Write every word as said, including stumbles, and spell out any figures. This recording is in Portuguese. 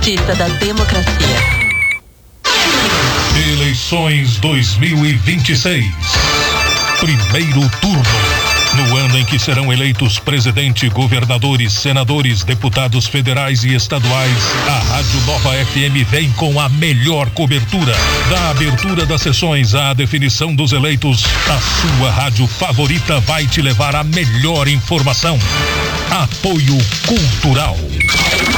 justiça da democracia. Eleições dois mil e vinte e seis. Primeiro turno. No ano em que serão eleitos presidente, governadores, senadores, deputados federais e estaduais, a Rádio Nova F M vem com a melhor cobertura. Da abertura das sessões à definição dos eleitos, a sua rádio favorita vai te levar a melhor informação. Apoio Cultural.